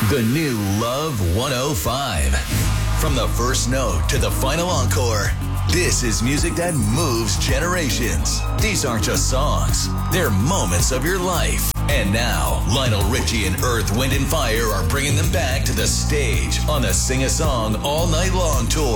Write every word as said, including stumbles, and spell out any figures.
The new Love one oh five. From the first note to the final encore, this is music that moves generations. These aren't just songs, they're moments of your life. And now, Lionel Richie and Earth, Wind and Fire are bringing them back to the stage on the Sing a Song All Night Long tour.